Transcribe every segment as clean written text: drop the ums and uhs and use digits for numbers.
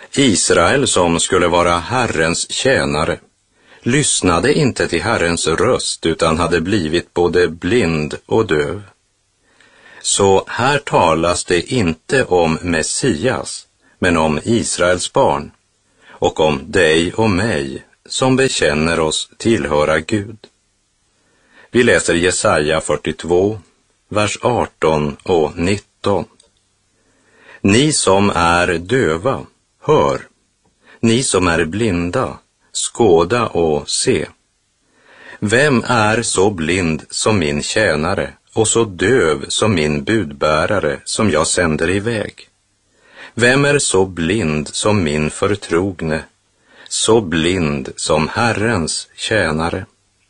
Israel, som skulle vara Herrens tjänare, lyssnade inte till Herrens röst utan hade blivit både blind och döv. Så här talas det inte om Messias, men om Israels barn och om dig och mig som bekänner oss tillhöra Gud. Vi läser Jesaja 42, vers 18 och 19. Ni som är döva, hör. Ni som är blinda, skåda och se. Vem är så blind som min tjänare och så döv som min budbärare som jag sänder iväg? Vem är så blind som min förtrogne, så blind som Herrens tjänare?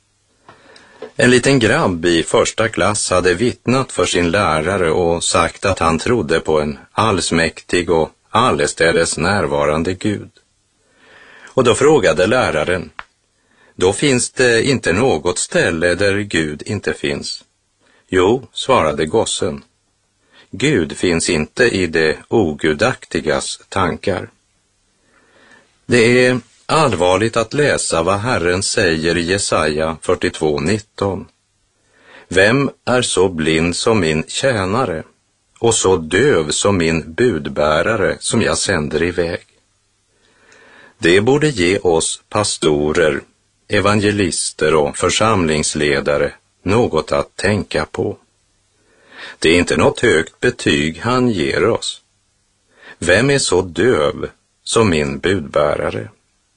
En liten grabb i första klass hade vittnat för sin lärare och sagt att han trodde på en allsmäktig och allestädes närvarande Gud. Och då frågade läraren, då finns det inte något ställe där Gud inte finns? Jo, svarade gossen. Gud finns inte i det ogudaktigas tankar. Det är allvarligt att läsa vad Herren säger i Jesaja 42:19. Vem är så blind som min tjänare och så döv som min budbärare som jag sänder iväg? Det borde ge oss pastorer, evangelister och församlingsledare något att tänka på. Det är inte något högt betyg han ger oss. Vem är så döv som min budbärare?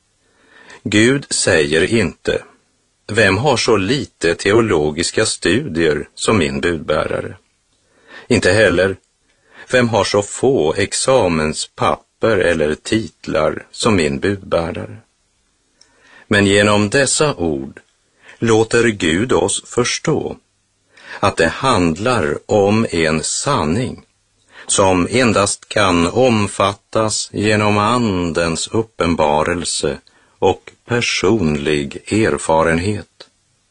Gud säger inte, vem har så lite teologiska studier som min budbärare? Inte heller, vem har så få examenspapper eller titlar som min budbärare? Men genom dessa ord låter Gud oss förstå att det handlar om en sanning som endast kan omfattas genom Andens uppenbarelse och personlig erfarenhet.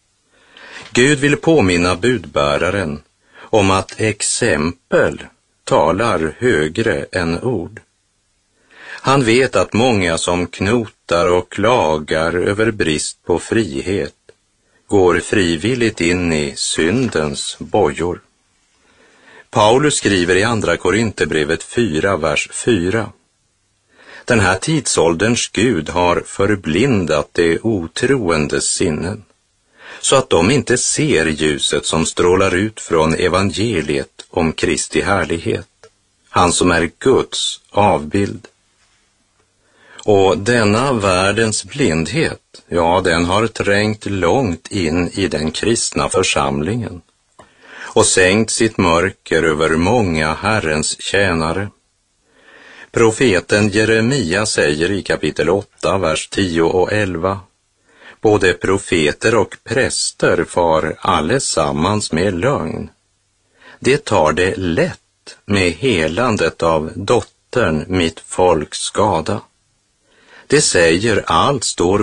Gud vill påminna budbäraren om att exempel talar högre än ord. Han vet att många som knotar och klagar över brist på frihet går frivilligt in i syndens bojor. Paulus skriver i andra Korinthierbrevet 4, vers 4. Den här tidsålderns Gud har förblindat de otroendes sinnen, så att de inte ser ljuset som strålar ut från evangeliet om Kristi härlighet, han som är Guds avbild. Och denna världens blindhet, ja, den har trängt långt in i den kristna församlingen och sänkt sitt mörker över många Herrens tjänare. Profeten Jeremia säger i kapitel 8, vers 10 och 11, både profeter och präster far allesammans med lögn. Det tar det lätt med helandet av dottern mitt folks skada. Det säger allt står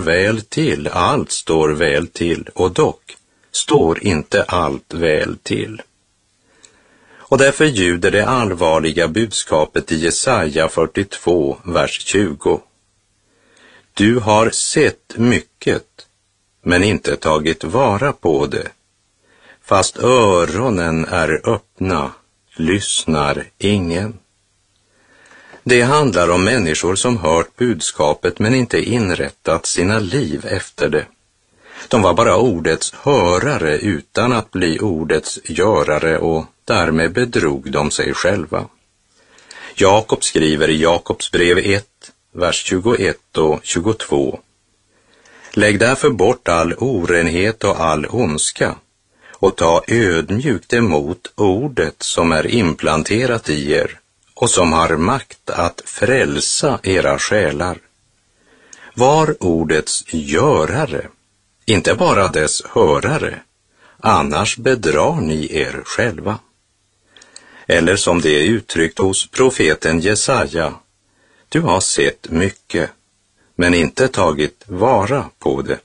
väl till, och dock står inte allt väl till. Och därför ljuder det allvarliga budskapet i Jesaja 42, vers 20. Du har sett mycket, men inte tagit vara på det. Fast öronen är öppna, lyssnar ingen. Det handlar om människor som hört budskapet men inte inrättat sina liv efter det. De var bara ordets hörare utan att bli ordets görare, och därmed bedrog de sig själva. Jakob skriver i Jakobs brev 1, vers 21 och 22. Lägg därför bort all orenhet och all ondska och ta ödmjukt emot ordet som är implanterat i er och som har makt att frälsa era själar. Var ordets görare, inte bara dess hörare, annars bedrar ni er själva. Eller som det är uttryckt hos profeten Jesaja, du har sett mycket, men inte tagit vara på det.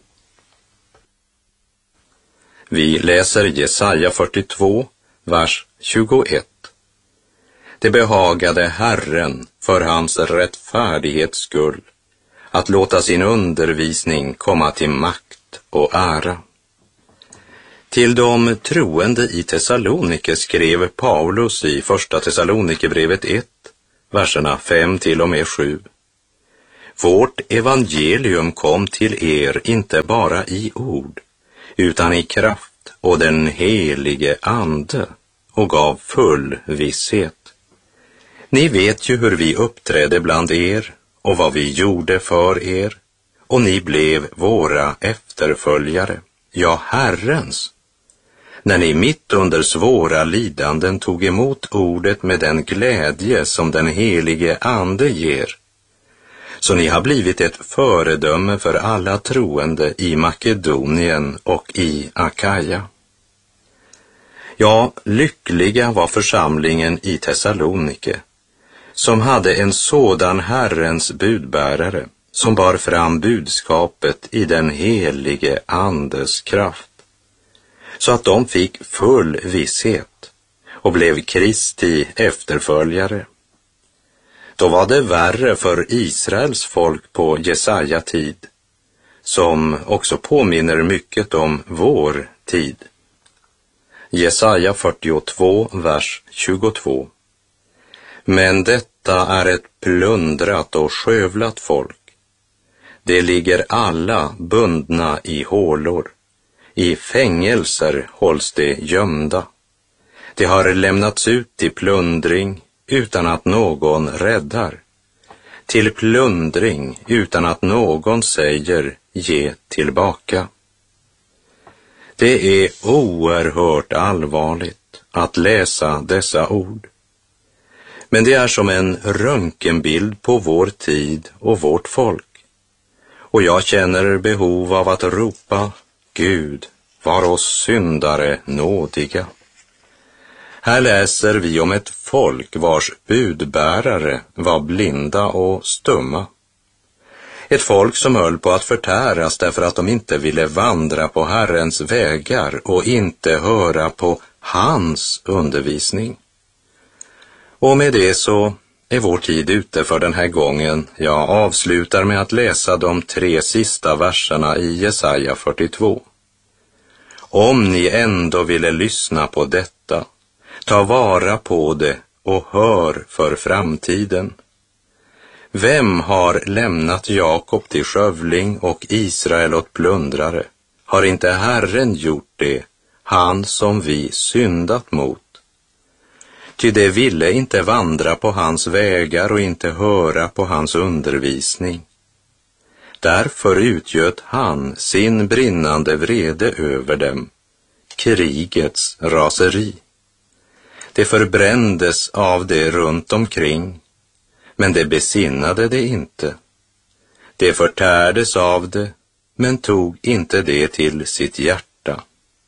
Vi läser Jesaja 42, vers 21. Det behagade Herren för hans rättfärdighets skull att låta sin undervisning komma till makt och ära. Till de troende i Thessalonike skrev Paulus i första Thessalonikerbrevet 1, verserna 5 till och med 7. Vårt evangelium kom till er inte bara i ord, utan i kraft och den helige ande, och gav full visshet. Ni vet ju hur vi uppträdde bland er och vad vi gjorde för er, och ni blev våra efterföljare, ja, Herrens, när ni mitt under svåra lidanden tog emot ordet med den glädje som den helige ande ger. Så ni har blivit ett föredöme för alla troende i Makedonien och i Akaja. Ja, lyckliga var församlingen i Thessalonike, som hade en sådan Herrens budbärare som bar fram budskapet i den helige andes kraft, så att de fick full visshet och blev Kristi efterföljare. Då var det värre för Israels folk på Jesaja tid, som också påminner mycket om vår tid. Jesaja 42, vers 22. Men detta är ett plundrat och skövlat folk. Det ligger alla bundna i hålor. I fängelser hålls de gömda. De har lämnats ut till plundring utan att någon räddar. Till plundring utan att någon säger ge tillbaka. Det är oerhört allvarligt att läsa dessa ord. Men det är som en röntgenbild på vår tid och vårt folk. Och jag känner behov av att ropa: Gud, var oss syndare nådiga. Här läser vi om ett folk vars budbärare var blinda och stumma. Ett folk som höll på att förtäras därför att de inte ville vandra på Herrens vägar och inte höra på hans undervisning. Och med det så är vår tid ute för den här gången. Jag avslutar med att läsa de 3 sista verserna i Jesaja 42. Om ni ändå ville lyssna på detta, ta vara på det och hör för framtiden. Vem har lämnat Jakob till skövling och Israel åt plundrare? Har inte Herren gjort det, han som vi syndat mot? Ty det ville inte vandra på hans vägar och inte höra på hans undervisning. Därför utgöt han sin brinnande vrede över dem, krigets raseri. Det förbrändes av det runt omkring, men det besinnade det inte. Det förtärdes av det, men tog inte det till sitt hjärta.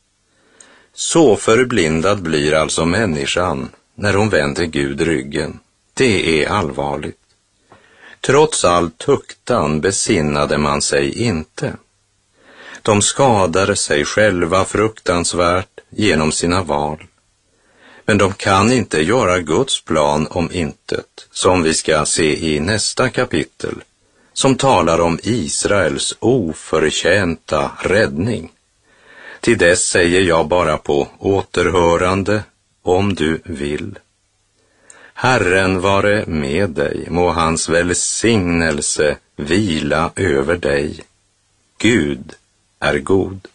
Så förblindad blir alltså människan när hon vänder Gud ryggen. Det är allvarligt. Trots all tuktan besinnade man sig inte. De skadar sig själva fruktansvärt genom sina val. Men de kan inte göra Guds plan om intet, som vi ska se i nästa kapitel, som talar om Israels oförtjänta räddning. Till dess säger jag bara på återhörande, om du vill. Herren vare med dig, må hans välsignelse vila över dig. Gud är god.